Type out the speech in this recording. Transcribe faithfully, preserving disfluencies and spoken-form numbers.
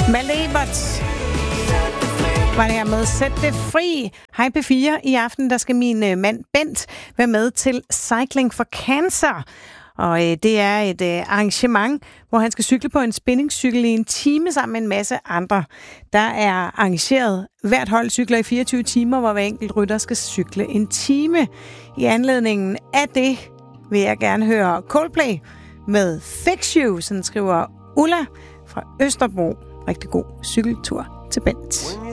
Malte Ebert var det her med Sæt det fri. Hej P fire. I aften der skal min øh, mand Bent være med til Cycling for Cancer. Og øh, det er et øh, arrangement, hvor han skal cykle på en spændingscykel i en time sammen med en masse andre. Der er arrangeret hvert hold cykler i fireogtyve timer, hvor hver enkelt rytter skal cykle en time. I anledningen af det vil jeg gerne høre Coldplay med Fix You, sådan skriver Ulla fra Østerbro. Rigtig god cykeltur til Bent.